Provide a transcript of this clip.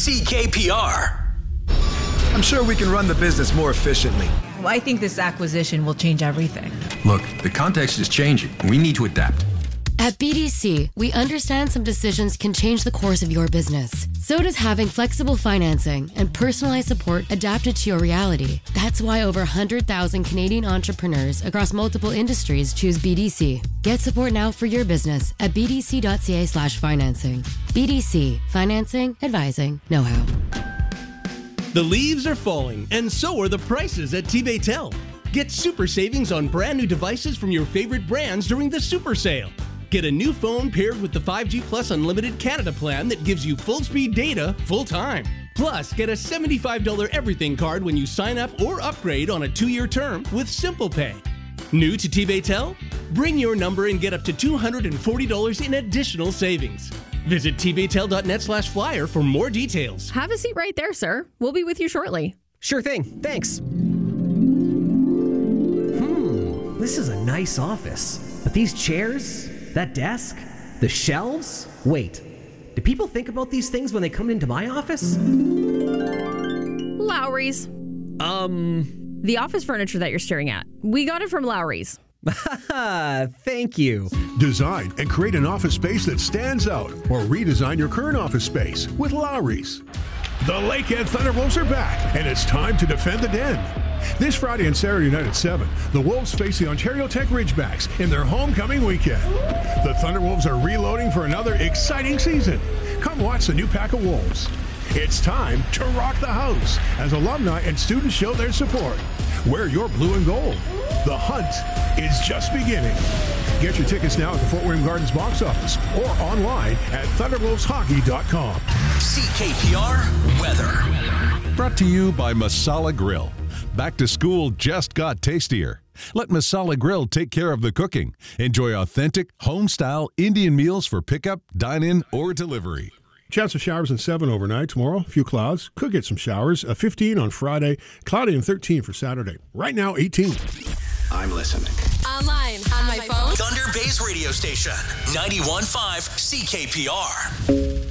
CKPR. I'm sure we can run the business more efficiently. Well, I think this acquisition will change everything. Look, the context is changing. We need to adapt. At BDC, we understand some decisions can change the course of your business. So does having flexible financing and personalized support adapted to your reality. That's why over 100,000 Canadian entrepreneurs across multiple industries choose BDC. Get support now for your business at bdc.ca/financing. BDC, financing, advising, know-how. The leaves are falling, and so are the prices at T-Baytel. Get super savings on brand new devices from your favorite brands during the super sale. Get a new phone paired with the 5G Plus Unlimited Canada plan that gives you full-speed data full-time. Plus, get a $75 everything card when you sign up or upgrade on a 2-year term with Simple Pay. New to T-Baytel? Bring your number and get up to $240 in additional savings. Visit tbaytel.net/flyer for more details. Have a seat right there, sir. We'll be with you shortly. Sure thing. Thanks. This is a nice office. But these chairs, that desk, the shelves? Wait, do people think about these things when they come into my office? Lowry's. The office furniture that you're staring at. We got it from Lowry's. Thank you. Design and create an office space that stands out, or redesign your current office space with Lowry's. The Lakehead Thunderwolves are back, and it's time to defend the Den. This Friday and Saturday night at 7, the Wolves face the Ontario Tech Ridgebacks in their homecoming weekend. The Thunderwolves are reloading for another exciting season. Come watch the new pack of Wolves. It's time to rock the house as alumni and students show their support. Wear your blue and gold. The hunt is just beginning. Get your tickets now at the Fort William Gardens box office or online at thunderwolveshockey.com. CKPR weather. Brought to you by Masala Grill. Back to school just got tastier. Let Masala Grill take care of the cooking. Enjoy authentic, home-style Indian meals for pickup, dine-in, or delivery. Chance of showers at 7 overnight. Tomorrow, a few clouds. Could get some showers. 15 on Friday. Cloudy and 13 for Saturday. Right now, 18. I'm listening. Online, on my phone. Thunder Bay's radio station, 91.5 CKPR.